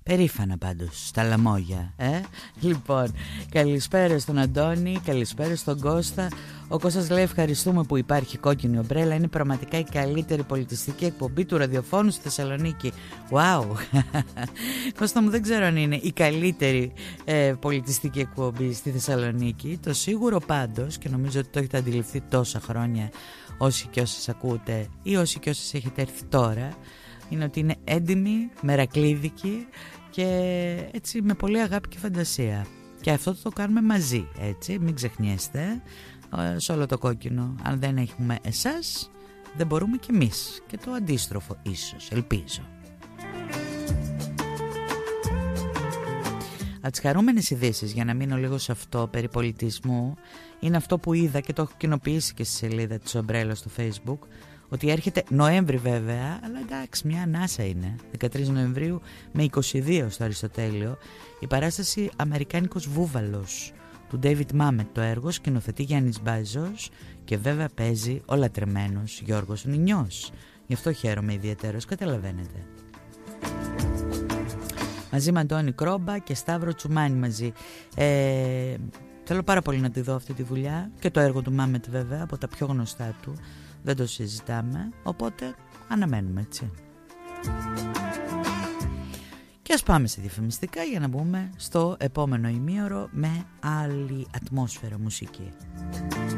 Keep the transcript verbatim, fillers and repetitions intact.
Περήφανα πάντως στα λαμόγια, ε? Λοιπόν, καλησπέρα στον Αντώνη, καλησπέρα στον Κώστα. Ο Κώστας λέει ευχαριστούμε που υπάρχει κόκκινη ομπρέλα. Είναι πραγματικά η καλύτερη πολιτιστική εκπομπή του ραδιοφώνου στη Θεσσαλονίκη. Wow. Κώστα μου, δεν ξέρω αν είναι η καλύτερη ε, πολιτιστική εκπομπή στη Θεσσαλονίκη. Το σίγουρο πάντως, και νομίζω ότι το έχετε αντιληφθεί τόσα χρόνια όσοι και όσες ακούτε ή όσοι και όσες έχετε έρθει τώρα, είναι ότι είναι έντιμη, μερακλίδικη και έτσι με πολύ αγάπη και φαντασία. Και αυτό το κάνουμε μαζί, έτσι, μην ξεχνιέστε, σε όλο το κόκκινο. Αν δεν έχουμε εσάς, δεν μπορούμε κι εμείς. Και το αντίστροφο ίσως, ελπίζω. Από τις χαρούμενες ειδήσεις, για να μείνω λίγο σε αυτό περί πολιτισμού, είναι αυτό που είδα και το έχω κοινοποιήσει και στη σελίδα της Ομπρέλα στο Facebook, ότι έρχεται Νοέμβρη βέβαια, αλλά εντάξει, μια ανάσα είναι. δεκατρείς Νοεμβρίου με είκοσι δύο στο Αριστοτέλειο, η παράσταση Αμερικάνικος Βούβαλος του David Mamet, το έργο σκηνοθετεί Γιάννης Μπάζος και βέβαια παίζει ο λατρεμένος Γιώργος Νινιός. Γι' αυτό χαίρομαι ιδιαίτερος, καταλαβαίνετε. Μαζί με Αντώνη Κρόμπα και Σταύρο Τσουμάνη μαζί. Ε, θέλω πάρα πολύ να τη δω αυτή τη δουλειά και το έργο του Mamet βέβαια, από τα πιο γνωστά του. Δεν το συζητάμε, οπότε αναμένουμε, έτσι. Και ας πάμε σε διαφημιστικά για να μπούμε στο επόμενο ημίωρο με άλλη ατμόσφαιρα μουσική.